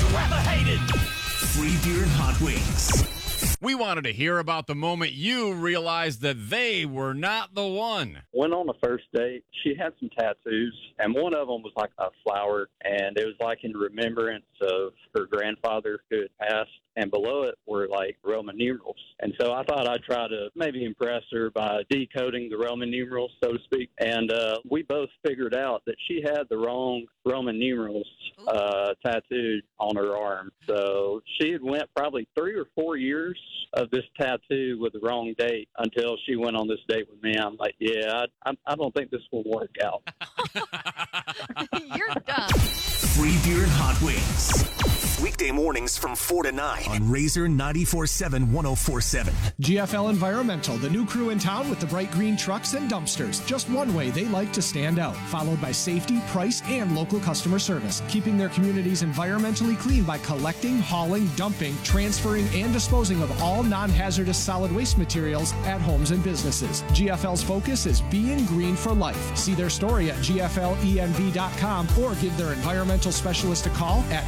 rather hated. Free beer and hot wings. We wanted to hear about the moment you realized that they were not the one. Went on the first date. She had some tattoos, and one of them was like a flower, and it was like in remembrance of her grandfather who had passed, and below it were like Roman numerals. And so I thought I'd try to maybe impress her by decoding the Roman numerals, so to speak. And we both figured out that she had the wrong Roman numerals tattooed on her arm. So she had went probably 3 or 4 years of this tattoo with the wrong date until she went on this date with me. I'm like, yeah, I don't think this will work out. You're dumb. Free beer and hot wings. Weekday mornings from 4 to 9 on Razor 94.7 104.7. GFL Environmental, the new crew in town with the bright green trucks and dumpsters. Just one way they like to stand out, followed by safety, price, and local customer service. Keeping their communities environmentally clean by collecting, hauling, dumping, transferring, and disposing of all non-hazardous solid waste materials at homes and businesses. GFL's focus is being green for life. See their story at gflenv.com or give their environmental specialist a call at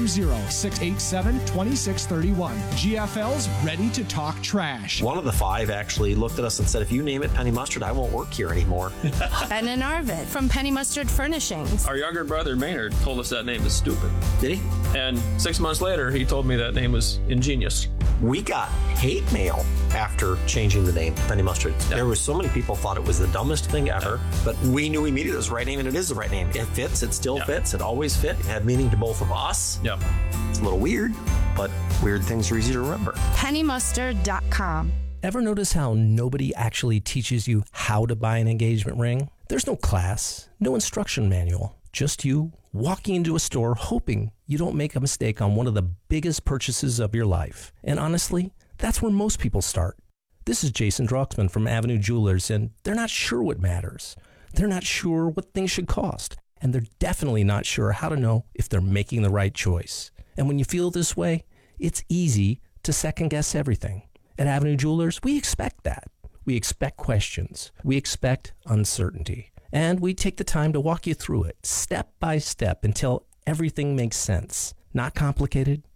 920-687-2631. GFL's ready to talk trash. One of the 5 actually looked at us and said, if you name it Penny Mustard, I won't work here anymore. Ben and Arvid from Penny Mustard Furnishings. Our younger brother, Maynard, told us that name is stupid. Did he? And 6 months later, he told me that name was ingenious. We got hate mail after changing the name Penny Mustard. Yeah. There were so many people thought it was the dumbest thing ever, but we knew immediately it was the right name, and it is the right name. It fits. It still fits. It always fit. It had meaning to both of us. Yeah. It's a little weird, but weird things are easy to remember. PennyMustard.com. Ever notice how nobody actually teaches you how to buy an engagement ring? There's no class, no instruction manual, just you walking into a store hoping you don't make a mistake on one of the biggest purchases of your life. And honestly, that's where most people start. This is Jason Droxman from Avenue Jewelers, and they're not sure what matters. They're not sure what things should cost, and they're definitely not sure how to know if they're making the right choice. And when you feel this way, it's easy to second-guess everything. At Avenue Jewelers, we expect that. We expect questions. We expect uncertainty. And we take the time to walk you through it, step by step, until everything makes sense. Not complicated,